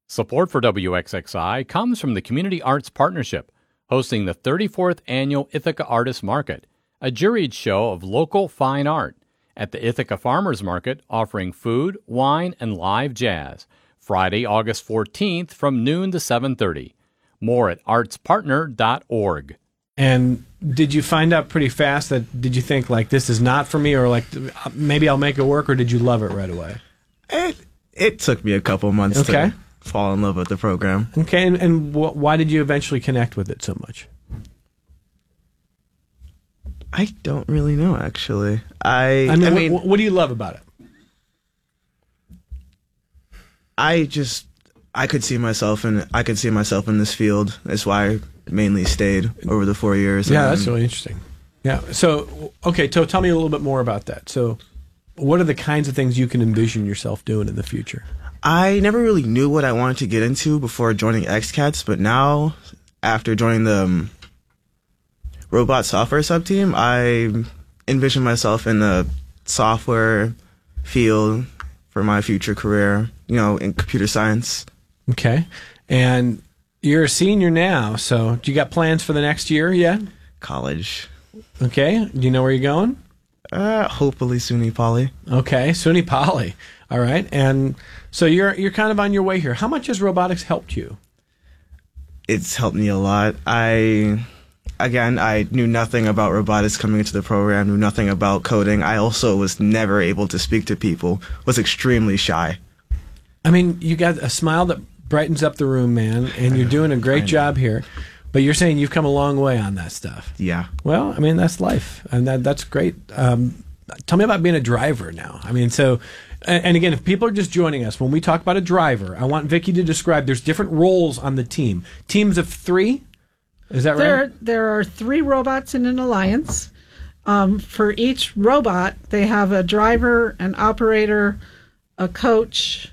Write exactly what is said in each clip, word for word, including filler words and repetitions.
Support for W X X I comes from the Community Arts Partnership, hosting the thirty-fourth Annual Ithaca Artists Market, a juried show of local fine art, at the Ithaca Farmers Market, offering food, wine, and live jazz, Friday, August fourteenth from noon to seven thirty. More at arts partner dot org. And did you find out pretty fast that, did you think, like, this is not for me, or, like, maybe I'll make it work, or did you love it right away? It, it took me a couple months okay. to fall in love with the program. Okay, and, and wh- why did you eventually connect with it so much? I don't really know, actually. I, I mean, I mean what, what do you love about it? I just, I could see myself in, I could see myself in this field. That's why I mainly stayed over the four years. Yeah, that's really interesting. Yeah. So, okay, so tell me a little bit more about that. So, what are the kinds of things you can envision yourself doing in the future? I never really knew what I wanted to get into before joining X CATS, but now, after joining the um, robot software sub-team, I envision myself in the software field for my future career, you know, in computer science. Okay. And you're a senior now, so do you got plans for the next year yet? College. Okay. Do you know where you're going? Uh, hopefully SUNY Poly. Okay, SUNY Poly. All right. And so you're you're kind of on your way here. How much has robotics helped you? It's helped me a lot. I, again, I knew nothing about robotics coming into the program, knew nothing about coding. I also was never able to speak to people, was extremely shy. I mean, you got a smile that brightens up the room, man, and you're doing a great job here. But you're saying you've come a long way on that stuff. Yeah. Well, I mean, that's life, and that that's great. Um, tell me about being a driver now. I mean, so, and, and again, if people are just joining us, when we talk about a driver, I want Vicki to describe, there's different roles on the team. Teams of three? Is that there, right? There are three robots in an alliance. Um, for each robot, they have a driver, an operator, a coach,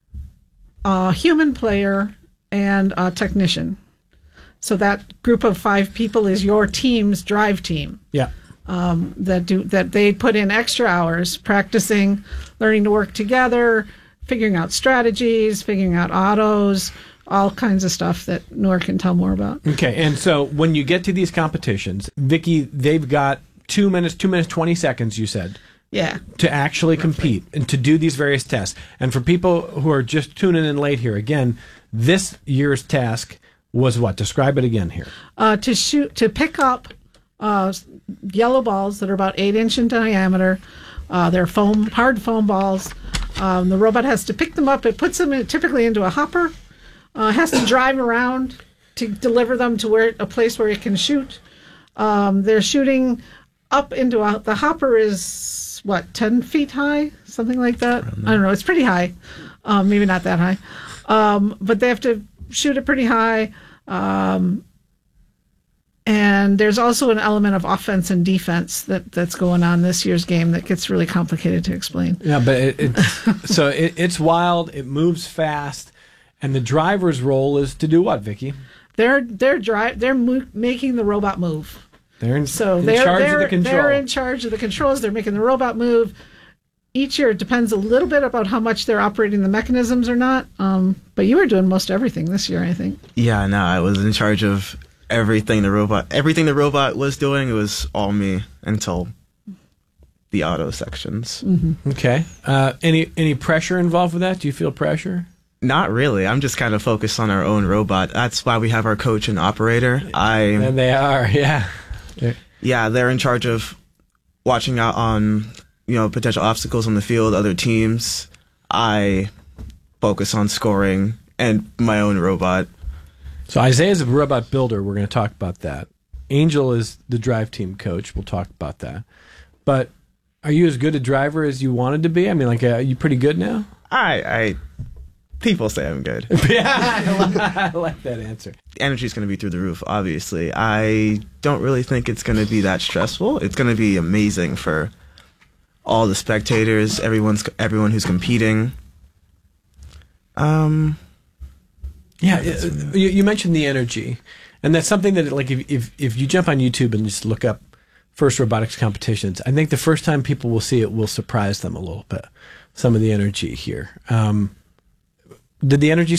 a human player, and a technician. So that group of five people is your team's drive team. Yeah. Um, that do that they put in extra hours practicing, learning to work together, figuring out strategies, figuring out autos, all kinds of stuff that Noor can tell more about. Okay, and so when you get to these competitions, Vicki, they've got two minutes, two minutes, twenty seconds, you said. Yeah. To actually compete and to do these various tests. And for people who are just tuning in late here, again, this year's task was what? Describe it again here. Uh, to shoot, to pick up uh, yellow balls that are about eight inch in diameter. Uh, they're foam, hard foam balls. Um, the robot has to pick them up. It puts them in, typically into a hopper. Uh, has to drive around to deliver them to where a place where it can shoot. Um, they're shooting up into a, the hopper is what, ten feet high, something like that. I don't know. It's pretty high. Um, maybe not that high, um, but they have to shoot it pretty high. Um, and there's also an element of offense and defense that, that's going on this year's game that gets really complicated to explain. Yeah, but it, it's, so it, it's wild. It moves fast, and the driver's role is to do what, Vicki? They're they're dri- They're mo- making the robot move. They're in, so in they're, charge they're, of the control. They're in charge of the controls. They're making the robot move. Each year, it depends a little bit about how much they're operating the mechanisms or not. Um, but you were doing most everything this year, I think. Yeah, no, I was in charge of everything the robot, everything the robot was doing. It was all me until the auto sections. Mm-hmm. Okay. Uh, any any pressure involved with that? Do you feel pressure? Not really. I'm just kind of focused on our own robot. That's why we have our coach and operator. I and they are, yeah. They're, yeah, they're in charge of watching out on, you know, potential obstacles on the field, other teams. I focus on scoring and my own robot. So Isaiah's a robot builder. We're going to talk about that. Angel is the drive team coach. We'll talk about that. But are you as good a driver as you wanted to be? I mean, like, uh, are you pretty good now? I, I, people say I'm good. Yeah, I like that answer. Energy is going to be through the roof, obviously. I don't really think it's going to be that stressful. It's going to be amazing for all the spectators, everyone's everyone who's competing. Um, yeah, you, you mentioned the energy, and that's something that, like, if, if if you jump on YouTube and just look up FIRST robotics competitions, I think the first time people will see it will surprise them a little bit. Some of the energy here. Um, did the energy